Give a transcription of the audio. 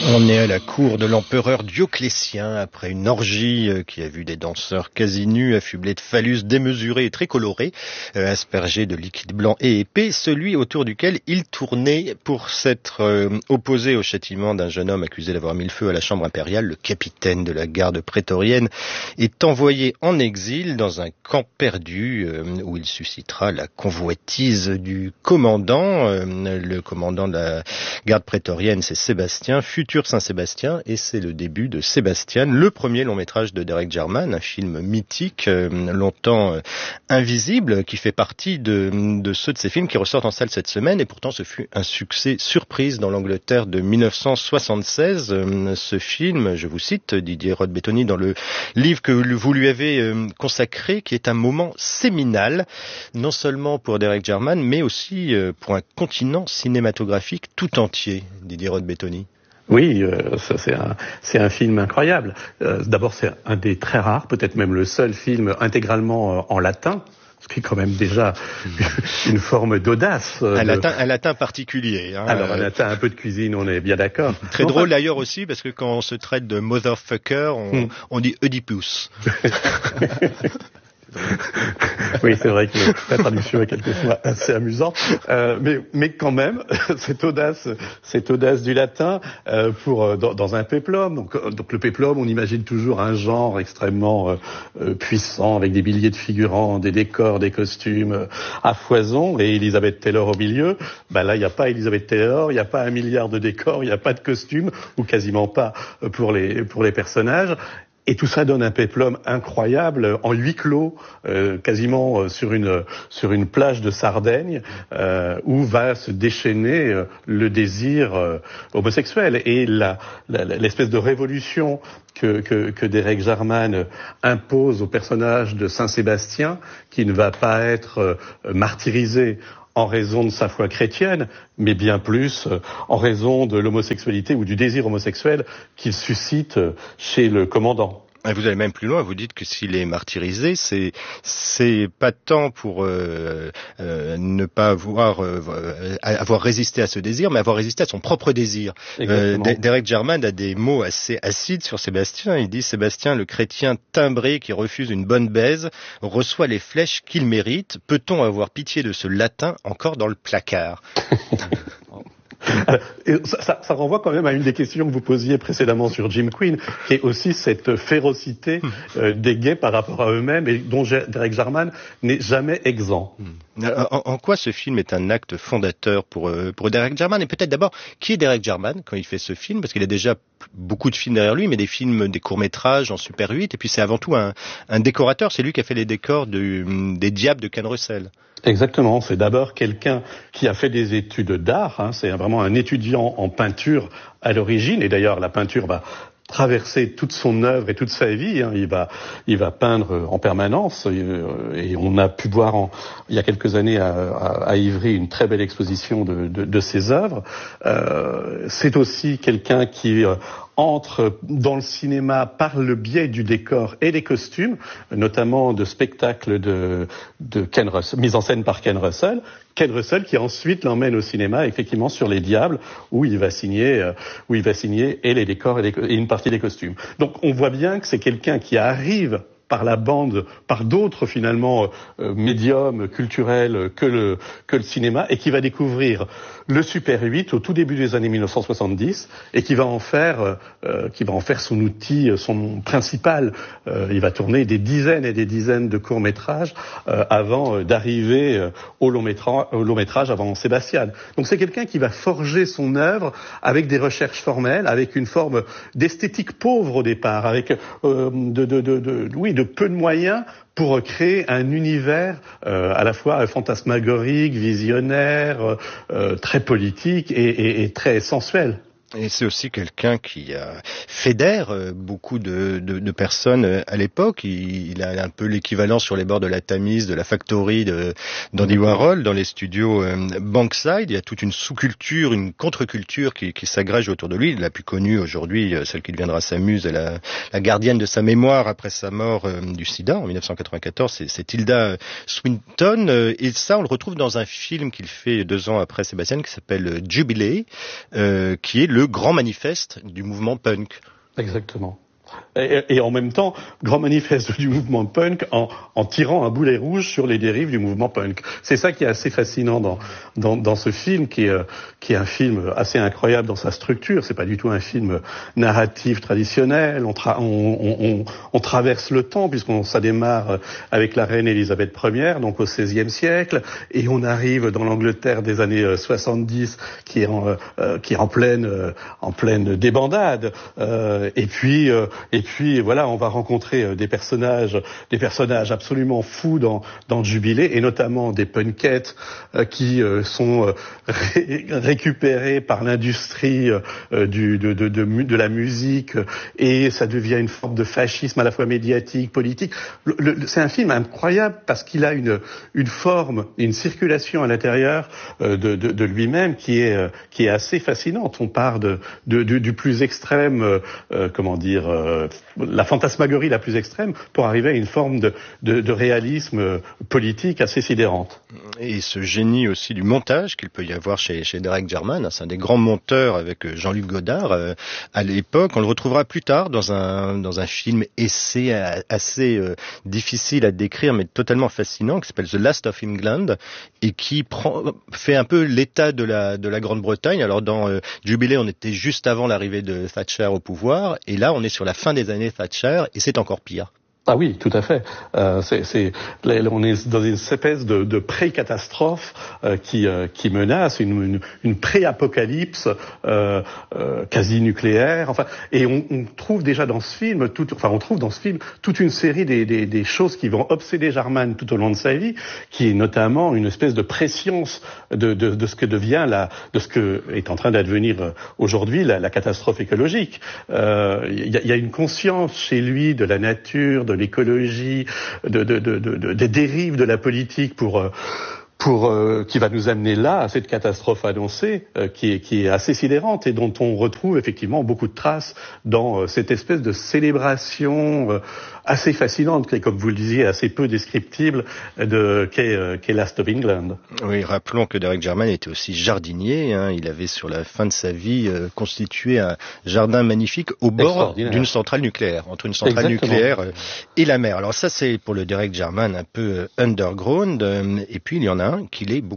On est à la cour de l'empereur Dioclétien après une orgie qui a vu des danseurs quasi nus, affublés de phallus démesurés et très colorés, aspergés de liquide blanc et épais, celui autour duquel il tournait pour s'être opposé au châtiment d'un jeune homme accusé d'avoir mis le feu à la chambre impériale. Le capitaine de la garde prétorienne est envoyé en exil dans un camp perdu où il suscitera la convoitise du commandant. Le commandant de la garde prétorienne, c'est Sébastien, futur Saint-Sébastien, et c'est le début de Sébastien, le premier long métrage de Derek Jarman, un film mythique, longtemps invisible, qui fait partie de ceux de ces films qui ressortent en salle cette semaine, et pourtant ce fut un succès surprise dans l'Angleterre de 1976. Ce film, je vous cite Didier Roth-Bettoni dans le livre que vous lui avez consacré, qui est un moment séminal, non seulement pour Derek Jarman, mais aussi pour un continent cinématographique tout entier, Didier Roth-Bettoni. Oui, ça c'est un film incroyable. D'abord, c'est un des très rares, peut-être même le seul film intégralement en latin, ce qui est quand même déjà une forme d'audace. Un latin particulier. Hein. Alors, un latin, un peu de cuisine, on est bien d'accord. Très drôle d'ailleurs aussi, parce que quand on se traite de motherfucker, on dit Oedipus. Oui, c'est vrai que la traduction est quelquefois assez amusante, mais quand même cette audace du latin dans un péplum. Donc le péplum, on imagine toujours un genre extrêmement puissant avec des milliers de figurants, des décors, des costumes à foison, et Elizabeth Taylor au milieu. Là, il n'y a pas Elizabeth Taylor, il n'y a pas 1 milliard de décors, il n'y a pas de costumes, ou quasiment pas pour les personnages. Et tout ça donne un péplum incroyable en huis clos, quasiment sur une plage de Sardaigne, où va se déchaîner le désir homosexuel. Et l'espèce de révolution que Derek Jarman impose au personnage de Saint-Sébastien, qui ne va pas être martyrisé en raison de sa foi chrétienne, mais bien plus en raison de l'homosexualité ou du désir homosexuel qu'il suscite chez le commandant. Vous allez même plus loin, vous dites que s'il est martyrisé, c'est pas tant pour ne pas avoir résisté à ce désir, mais avoir résisté à son propre désir. Derek Jarman a des mots assez acides sur Sébastien. Il dit: Sébastien, le chrétien timbré qui refuse une bonne baise, reçoit les flèches qu'il mérite. Peut-on avoir pitié de ce latin encore dans le placard? Et ça renvoie quand même à une des questions que vous posiez précédemment sur Jim Quinn, qui est aussi cette férocité des gays par rapport à eux-mêmes, et dont Derek Jarman n'est jamais exempt. En quoi ce film est un acte fondateur pour Derek Jarman? Et peut-être d'abord, qui est Derek Jarman quand il fait ce film? Parce qu'il a déjà beaucoup de films derrière lui, mais des courts-métrages en Super 8, et puis c'est avant tout un décorateur. C'est lui qui a fait les décors des Diables de Ken Russell. Exactement, c'est d'abord quelqu'un qui a fait des études d'art, c'est vraiment un étudiant en peinture à l'origine, et d'ailleurs la peinture va traverser toute son œuvre et toute sa vie. Il va peindre en permanence, et on a pu voir il y a quelques années à Ivry une très belle exposition de ses œuvres. C'est aussi quelqu'un qui entre dans le cinéma par le biais du décor et des costumes, notamment de spectacles de Ken Russell, mis en scène par Ken Russell qui ensuite l'emmène au cinéma, effectivement, sur Les Diables, où il va signer et les décors et une partie des costumes. Donc on voit bien que c'est quelqu'un qui arrive par la bande, par d'autres finalement médiums culturels que le cinéma, et qui va découvrir le Super 8 au tout début des années 1970, et qui va en faire son outil, son principal. Il va tourner des dizaines et des dizaines de courts-métrages avant d'arriver au long métrage avant Sébastien. Donc c'est quelqu'un qui va forger son œuvre avec des recherches formelles, avec une forme d'esthétique pauvre au départ, avec de peu de moyens pour créer un univers à la fois fantasmagorique, visionnaire, très politique et très sensuel. Et c'est aussi quelqu'un qui fédère beaucoup de personnes à l'époque. Il a un peu l'équivalent sur les bords de la Tamise, de la Factory d'Andy Warhol, dans les studios Bankside. Il y a toute une sous-culture, une contre-culture qui s'agrège autour de lui. La plus connue aujourd'hui, celle qui deviendra sa muse, et la gardienne de sa mémoire après sa mort du sida en 1994, c'est Tilda Swinton. Et ça, on le retrouve dans un film qu'il fait 2 ans après Sébastien, qui s'appelle Jubilee, qui est le le grand manifeste du mouvement punk. Exactement. Et en même temps, grand manifeste du mouvement punk en tirant un boulet rouge sur les dérives du mouvement punk. C'est ça qui est assez fascinant dans ce film, qui est un film assez incroyable dans sa structure. C'est pas du tout un film narratif traditionnel. On traverse le temps, ça démarre avec la reine Élisabeth Ier, donc au XVIe siècle, et on arrive dans l'Angleterre des années 70, qui est en pleine débandade. Et puis voilà, on va rencontrer des personnages absolument fous dans Jubilé, et notamment des punkettes qui sont récupérés par l'industrie de la musique, et ça devient une forme de fascisme à la fois médiatique, politique. C'est un film incroyable parce qu'il a une forme, une circulation à l'intérieur de lui-même qui est assez fascinante. On part du plus extrême, la fantasmagorie la plus extrême pour arriver à une forme de réalisme politique assez sidérante. Et ce génie aussi du montage qu'il peut y avoir chez Derek Jarman, c'est un des grands monteurs avec Jean-Luc Godard à l'époque. On le retrouvera plus tard dans un film essai assez difficile à décrire mais totalement fascinant, qui s'appelle The Last of England, et qui fait un peu l'état de la Grande-Bretagne. Alors dans Jubilé, on était juste avant l'arrivée de Thatcher au pouvoir, et là on est sur la fin des années Thatcher, et c'est encore pire. Ah oui, tout à fait. On est dans une espèce de pré-catastrophe qui menace, une pré-apocalypse quasi nucléaire. Enfin, et on trouve déjà dans ce film toute une série des choses qui vont obséder Jarman tout au long de sa vie, qui est notamment une espèce de prescience de ce que devient de ce que est en train d'advenir aujourd'hui la catastrophe écologique. Il y a une conscience chez lui de la nature, de l'écologie, des dérives de la politique qui va nous amener là à cette catastrophe annoncée qui est assez sidérante et dont on retrouve effectivement beaucoup de traces dans cette espèce de célébration assez fascinante, et comme vous le disiez, assez peu descriptible qu'est Last of England. Oui, rappelons que Derek Jarman était aussi jardinier. Il avait sur la fin de sa vie constitué un jardin magnifique au bord d'une centrale nucléaire, entre une centrale nucléaire et la mer. Alors ça, c'est pour le Derek Jarman un peu underground. Et puis il y en a un qui l'est beaucoup